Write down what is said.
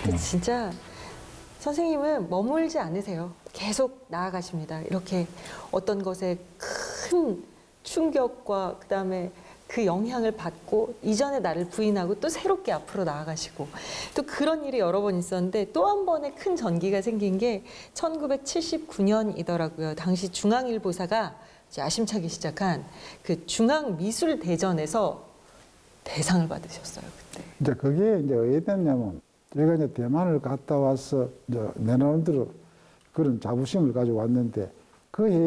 진짜 선생님은 머물지 않으세요. 계속 나아가십니다. 이렇게 어떤 것에 큰 충격과 그다음에 그 영향을 받고 이전의 나를 부인하고 또 새롭게 앞으로 나아가시고 또 그런 일이 여러 번 있었는데 또 한 번의 큰 전기가 생긴 게 1979년이더라고요. 당시 중앙일보사가 이제 야심차게 시작한 그 중앙미술대전에서 대상을 받으셨어요, 그때. 이제 그게 이제 왜 됐냐면, 제가 이제 대만을 갔다 와서 이제 내 나름대로 그런 자부심을 가지고 왔는데, 그